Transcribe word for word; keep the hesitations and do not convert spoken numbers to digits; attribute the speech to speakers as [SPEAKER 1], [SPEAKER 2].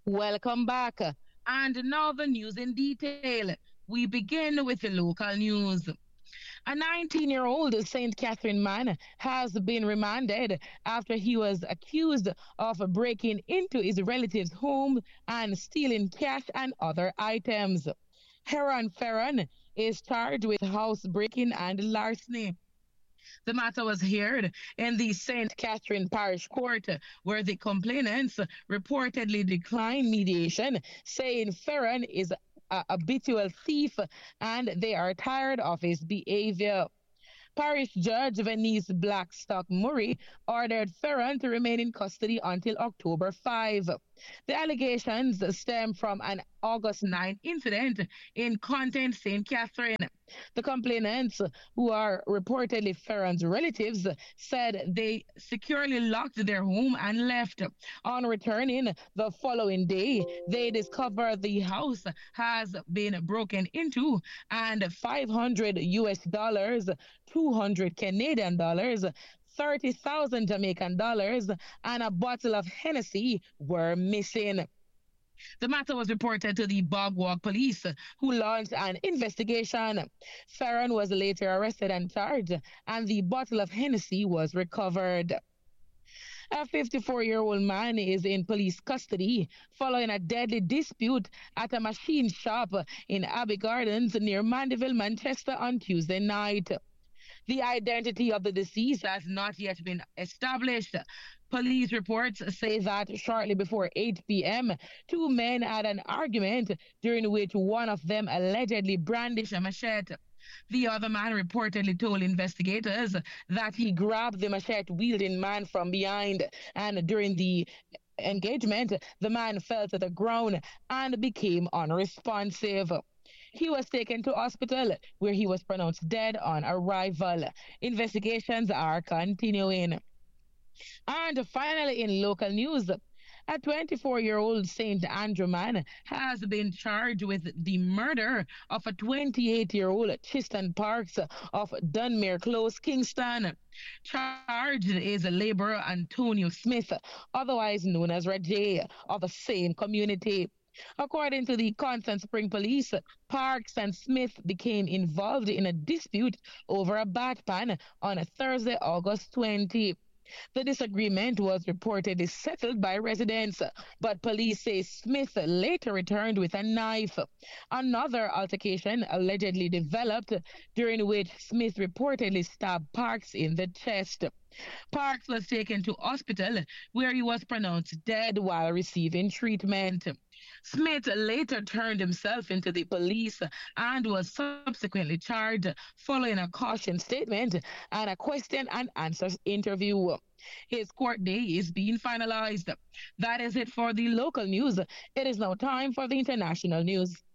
[SPEAKER 1] Welcome back. And now the news in detail. We begin with the local news. A nineteen year old Saint Catherine man has been remanded after he was accused of breaking into his relative's home and stealing cash and other items. Heron Ferron is charged with housebreaking and larceny. The matter was heard in the Saint Catherine Parish Court, where the complainants reportedly declined mediation, saying Ferron is a habitual thief and they are tired of his behavior. Parish Judge Venice Blackstock Murray ordered Ferron to remain in custody until October fifth. The allegations stem from an August ninth incident in Content, Saint Catherine. The complainants, who are reportedly Ferron's relatives, said they securely locked their home and left. On returning the following day, they discovered the house has been broken into and five hundred U S dollars, two hundred Canadian dollars, thirty thousand Jamaican dollars, and a bottle of Hennessy were missing. The matter was reported to the Bogwalk police, who launched an investigation. Ferron was later arrested and charged, and the bottle of Hennessy was recovered. A fifty-four year old man is in police custody following a deadly dispute at a machine shop in Abbey Gardens near Mandeville, Manchester on Tuesday night. The identity of the deceased has not yet been established. Police reports say that shortly before eight p.m., two men had an argument during which one of them allegedly brandished a machete. The other man reportedly told investigators that he grabbed the machete wielding man from behind, and during the engagement, the man fell to the ground and became unresponsive. He was taken to hospital where he was pronounced dead on arrival. Investigations are continuing. And finally, in local news, a twenty-four year old Saint Andrew man has been charged with the murder of a twenty-eight year old Chiston Parks of Dunmere Close, Kingston. Charged is laborer Antonio Smith, otherwise known as Rajay, of the same community. According to the Constant Spring Police, Parks and Smith became involved in a dispute over a bat pan on Thursday, August twentieth. The disagreement was reportedly settled by residents, but police say Smith later returned with a knife. Another altercation allegedly developed, during which Smith reportedly stabbed Parks in the chest. Parks was taken to hospital where he was pronounced dead while receiving treatment. Smith later turned himself into the police and was subsequently charged following a caution statement and a question and answers interview. His court day is being finalized. That is it for the local news. It is now time for the international news.